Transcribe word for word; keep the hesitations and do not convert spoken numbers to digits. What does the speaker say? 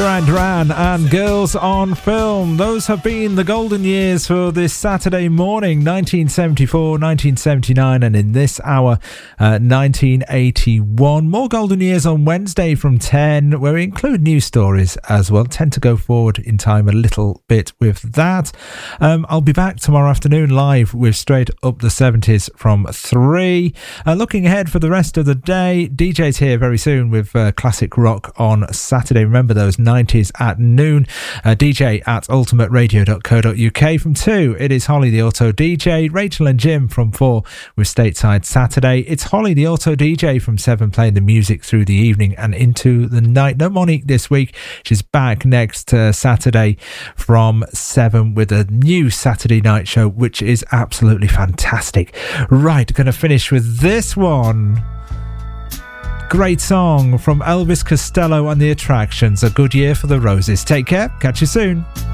Duran Duran and Girls on Film. Those have been the golden years for this Saturday morning, nineteen seventy-four, nineteen seventy-nine, and in this hour, uh, nineteen eighty-one. More golden years on Wednesday from ten, where we include news stories as well. Tend to go forward in time a little bit with that. Um, I'll be back tomorrow afternoon live with Straight Up the seventies from three. Uh, looking ahead for the rest of the day, D J's here very soon with uh, classic rock on Saturday. Remember those nineties at noon. Uh, D J at ultimate radio dot co dot uk. From two, it is Holly the Auto D J. Rachel and Jim from four with Stateside Saturday. It's Holly the Auto D J from seven, playing the music through the evening and into the night. No Monique this week. She's back next uh, Saturday from seven with a new Saturday night show, which is absolutely fantastic. Right, going to finish with this one. Great song from Elvis Costello and the Attractions. A good year for the Roses. Take care. Catch you soon.